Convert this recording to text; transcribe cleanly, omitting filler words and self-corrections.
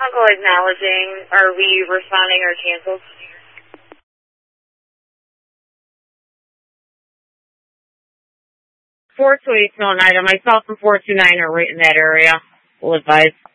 I'll go acknowledging. Are we responding or canceled? 428 still an item. Myself and 429 are right in that area. We'll advise.